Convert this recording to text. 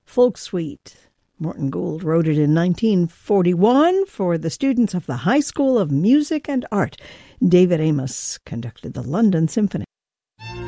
Folk Suite. Morton Gould wrote it in 1941 for the students of the High School of Music and Art. David Amos conducted the London Symphony.